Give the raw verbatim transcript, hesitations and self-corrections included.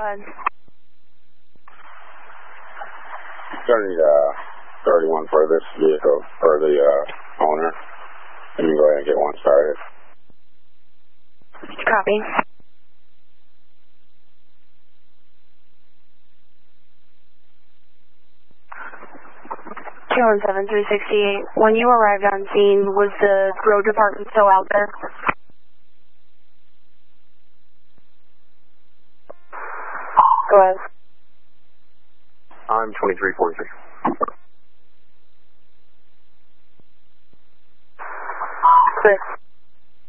ahead. Gonna need uh, thirty-one for this vehicle, for the uh, owner. Can you go ahead and get one started? Copy. two one seven, three sixty-eight. When you arrived on scene, was the road department still out there? Go ahead. I'm twenty-three forty-three. Chris.